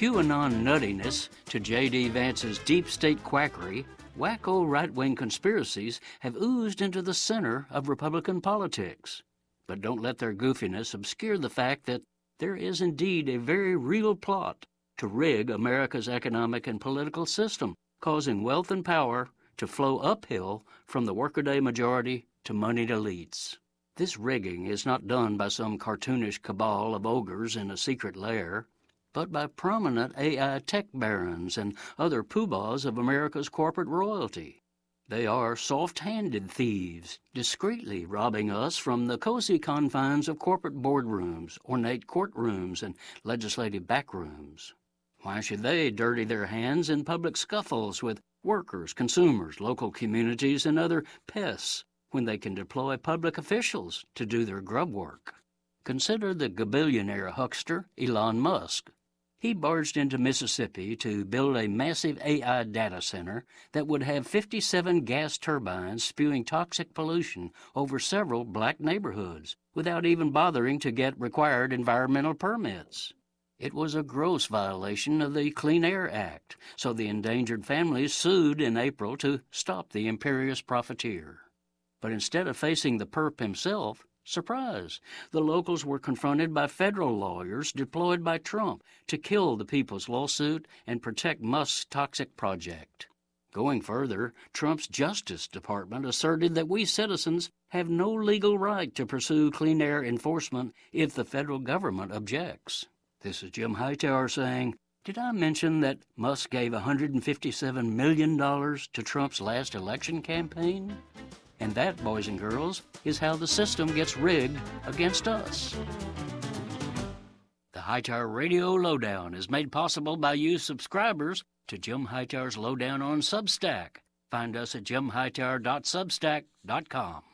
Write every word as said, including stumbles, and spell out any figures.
QAnon nuttiness to J D. Vance's deep state quackery, wacko right-wing conspiracies have oozed into the center of Republican politics. But don't let their goofiness obscure the fact that there is indeed a very real plot to rig America's economic and political system, causing wealth and power to flow uphill from the workaday majority to moneyed elites. This rigging is not done by some cartoonish cabal of ogres in a secret lair, but by prominent A I tech barons and other poobahs of America's corporate royalty. They are soft-handed thieves, discreetly robbing us from the cozy confines of corporate boardrooms, ornate courtrooms, and legislative backrooms. Why should they dirty their hands in public scuffles with workers, consumers, local communities, and other pests when they can deploy public officials to do their grub work? Consider the gabillionaire huckster Elon Musk. He barged into Mississippi to build a massive A I data center that would have fifty-seven gas turbines spewing toxic pollution over several black neighborhoods without even bothering to get required environmental permits. It was a gross violation of the Clean Air Act, so the endangered families sued in April to stop the imperious profiteer. But instead of facing the perp himself, surprise, the locals were confronted by federal lawyers deployed by Trump to kill the people's lawsuit and protect Musk's toxic project. Going further, Trump's Justice Department asserted that we citizens have no legal right to pursue clean air enforcement if the federal government objects. This is Jim Hightower saying, did I mention that Musk gave one hundred fifty-seven million dollars to Trump's last election campaign? And that, boys and girls, is how the system gets rigged against us. The Hightower Radio Lowdown is made possible by you subscribers to Jim Hightower's Lowdown on Substack. Find us at jim hightower dot substack dot com.